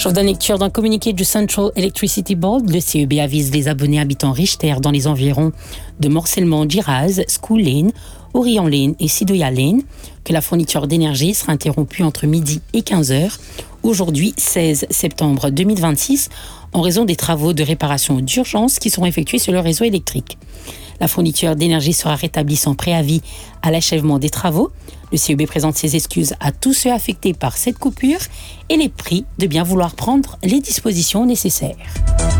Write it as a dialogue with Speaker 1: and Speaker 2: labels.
Speaker 1: Je vous donne lecture d'un communiqué du Central Electricity Board. Le CEB avise les abonnés habitant Richter dans les environs de Morcellement, Giraz, School Lane, Orion Lane et Sidoya Lane que la fourniture d'énergie sera interrompue entre midi et 15h, aujourd'hui 16 septembre 2026, en raison des travaux de réparation d'urgence qui seront effectués sur le réseau électrique. La fourniture d'énergie sera rétablie sans préavis à l'achèvement des travaux. Le CEB présente ses excuses à tous ceux affectés par cette coupure et les prie de bien vouloir prendre les dispositions nécessaires.